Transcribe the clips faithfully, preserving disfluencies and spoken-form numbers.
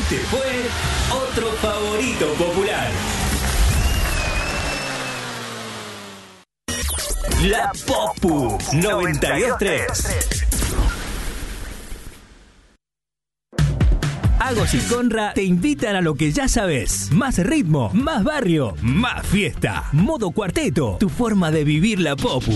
Este fue otro favorito popular. La Popu noventa y dos tres. Agos y Conra te invitan a lo que ya sabes. Más ritmo, más barrio, más fiesta. Modo cuarteto, tu forma de vivir la Popu.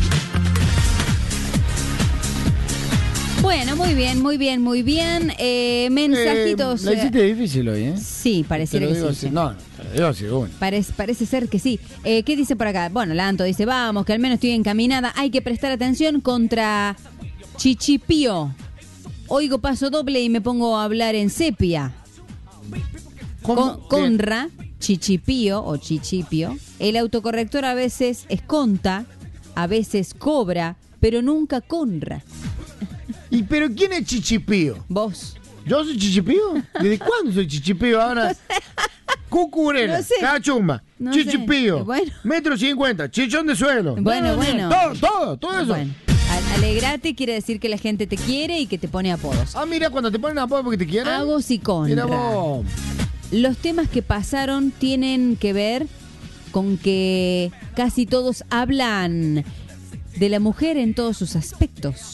Bueno, muy bien, muy bien, muy bien. Eh, mensajitos. Eh, la hiciste difícil hoy, ¿eh? Sí, pareciera que sí. Así. No, no, te lo digo así, bueno. Parece, parece ser que sí. Eh, ¿Qué dice por acá? Bueno, Lanto dice, vamos, que al menos estoy encaminada. Hay que prestar atención contra Chichipío. Oigo paso doble y me pongo a hablar en sepia. Con, conra, Chichipío o Chichipio. El autocorrector a veces esconta, a veces cobra, pero nunca conra. ¿Y pero quién es Chichipío? Vos. ¿Yo soy Chichipío? ¿Desde cuándo soy Chichipío ahora? No sé. Cucurela, No sé. Cachumba, No Chichipío, sé. Bueno. metro cincuenta, chichón de suelo. Bueno, No, bueno. Todo, todo, todo eso. Bueno, alegrate quiere decir que la gente te quiere y que te pone apodos. Ah, mira, cuando te ponen apodo porque te quieren. Agos y Conra. Mira vos. Los temas que pasaron tienen que ver con que casi todos hablan de la mujer en todos sus aspectos.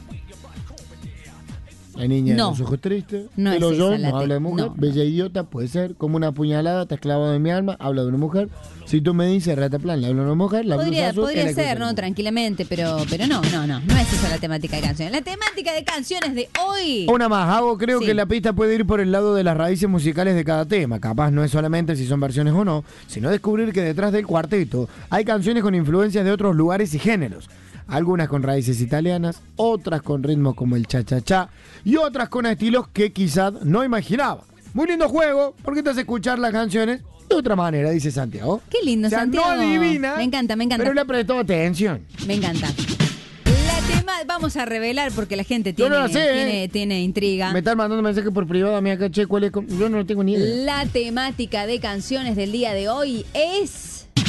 La niña No. de los ojos tristes, No el es hoyón, esa la no te- habla de mujer, no, bella idiota, puede ser, como una puñalada, te has clavado en mi alma, habla de una mujer. Si tú me dices rataplan, le habla a una mujer, la blusa Podría, azul, podría es la ser, cosa ¿no? de- Tranquilamente, pero, pero no, no, no. No es esa la temática de canciones. La temática de canciones de hoy. Una más, Hago, creo Sí. que la pista puede ir por el lado de las raíces musicales de cada tema. Capaz no es solamente si son versiones o no, sino descubrir que detrás del cuarteto hay canciones con influencias de otros lugares y géneros. Algunas con raíces italianas, otras con ritmos como el cha-cha-cha y otras con estilos que quizás no imaginaba. Muy lindo juego, porque te hace escuchar las canciones de otra manera, dice Santiago. Qué lindo, O sea, Santiago. no adivina, Me encanta, me encanta. pero le prestó atención. Me encanta. La tema, vamos a revelar porque la gente Yo tiene, no la sé, tiene, ¿eh? tiene intriga. Me están mandando mensajes por privado a mí acá, che, ¿cuál es? Yo no tengo ni idea. La temática de canciones del día de hoy es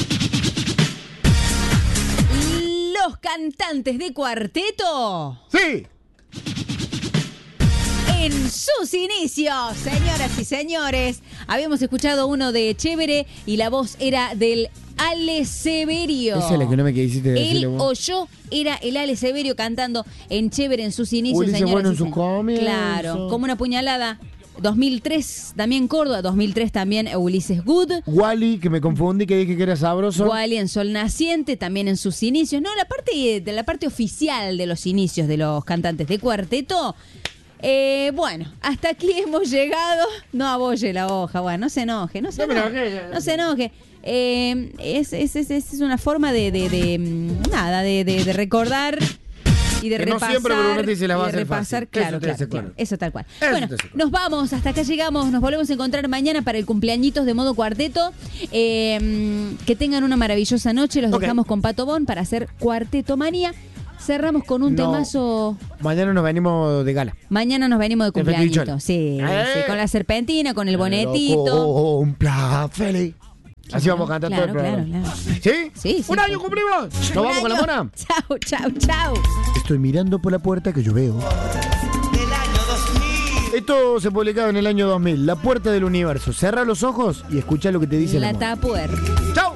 los cantantes de cuarteto ¡Sí! en sus inicios. Señoras y señores, habíamos escuchado uno de Chévere y la voz era del Ale Severio. Esa es la que no me quisiste decirle Él vos. o yo era el Ale Severio cantando en Chévere en sus inicios. Ulises señoras Bueno y en sus señores. comienzos. Claro, como una puñalada. dos mil tres también Córdoba, dos mil tres también Ulises Good. Wally, que me confundí, que dije que era sabroso. Wally en Sol Naciente, también en sus inicios. No, la parte de la parte oficial de los inicios de los cantantes de cuarteto. Eh, bueno, hasta aquí hemos llegado. No abolle la hoja, bueno, no se enoje, no se No me enoje. enojé. No se enoje. Eh, es, es, es, es una forma de, de, de, mm, nada, de, de, de recordar y de Que no repasar. siempre Brunetti se la va y a de hacer repasar, fácil. claro, Eso te claro, hace claro, claro. eso tal cual. Eso Bueno, te hace claro. nos vamos, hasta acá llegamos, nos volvemos a encontrar mañana para el cumpleañitos de Modo Cuarteto. Eh, que tengan una maravillosa noche, los Ok. dejamos con Pato Bon para hacer Cuarteto Manía. Cerramos con un No. temazo. Mañana nos venimos de gala. Mañana nos venimos de De fetichón. cumpleañitos. Sí, ¡Eh! sí, con la serpentina, con el bonetito. Oh, un plan feliz. Así vamos a cantar Claro, todo el claro, programa. claro. ¿Sí? Sí, sí, ¡Un año sí. cumplimos! ¿Nos vamos con la mona? Chau, chau, chau. Estoy mirando por la puerta que yo veo. Esto se publicaba en el año dos mil. La puerta del universo. Cerra los ojos y escucha lo que te dice la La mona. tapuer. ¡Chau!